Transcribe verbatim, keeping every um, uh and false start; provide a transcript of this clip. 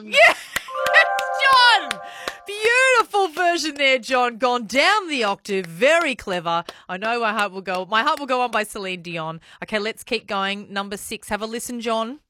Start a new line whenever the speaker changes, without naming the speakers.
Yes, John! Beautiful version there, John. Gone down the octave. Very clever. I know my heart will go. My heart will go on by Celine Dion. Okay, let's keep going. Number six. Have a listen, John.